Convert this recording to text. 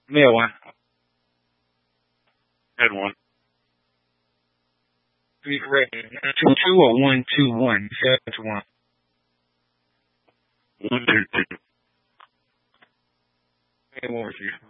没有啊。 Had one. 2 or 1 2 1. That's 1. 1 2 2. Hey, what was you?